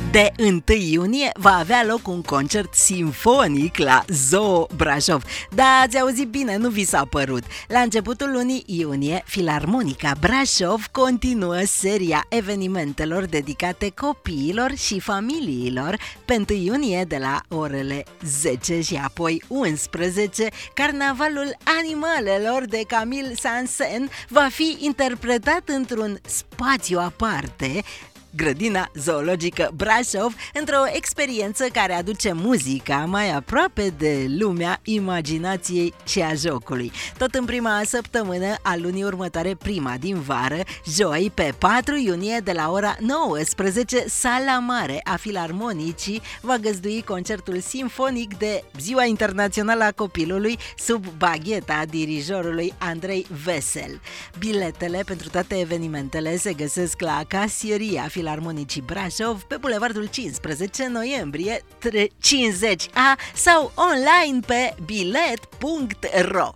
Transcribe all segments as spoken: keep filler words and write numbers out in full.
De întâi iunie va avea loc un concert simfonic la Zoo Brașov. Da, ați auzit bine, nu vi s-a părut. La începutul lunii iunie, Filarmonica Brașov continuă seria evenimentelor dedicate copiilor și familiilor. Pe întâi iunie, de la orele zece și apoi unsprezece, Carnavalul Animalelor de Camille Saint-Saëns va fi interpretat într-un spațiu aparte, Grădina Zoologică Brașov, într-o experiență care aduce muzica mai aproape de lumea imaginației și a jocului. Tot în prima săptămână a lunii următoare, prima din vară, joi, pe patru iunie, de la ora nouăsprezece, Sala Mare a Filarmonicii va găzdui concertul simfonic de Ziua Internațională a Copilului sub bagheta dirijorului Andrei Vesel. Biletele pentru toate evenimentele se găsesc la casieria Filarmonicii Brașov, pe bulevardul cincisprezece noiembrie cincizeci A sau online pe bilet punct ro.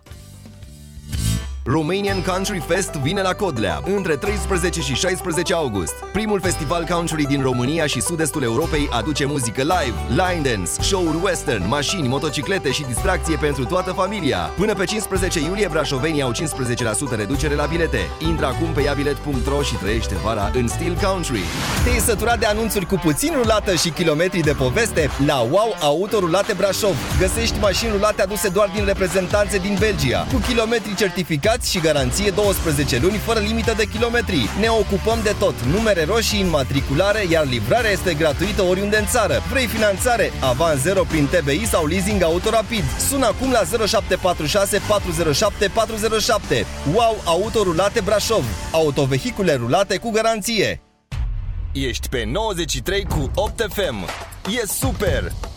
Romanian Country Fest vine la Codlea între treisprezece și șaisprezece august. Primul festival country din România și sud-estul Europei aduce muzică live, line dance, show-uri western, mașini, motociclete și distracție pentru toată familia. Până pe cincisprezece iulie, brașovenii au cincisprezece la sută reducere la bilete. Intră acum pe iabilet punct ro și trăiește vara în stil country. Te-ai săturat de anunțuri cu puțin rulată și kilometri de poveste? La Wow Auto Rulate Brașov găsești mașini rulate aduse doar din reprezentanțe din Belgia, cu kilometri certificați și garanție douăsprezece luni fără limită de kilometri. Ne ocupăm de tot, numere roșii, înmatriculare, iar livrarea este gratuită oriunde în țară. Vrei finanțare? Avans zero prin T B I sau leasing auto rapid? Sună acum la zero șapte patru șase patru zero șapte patru zero șapte. Wow Auto Rulate Brașov. Autovehicule rulate cu garanție. Ești pe nouăzeci și trei cu opt F M. E super!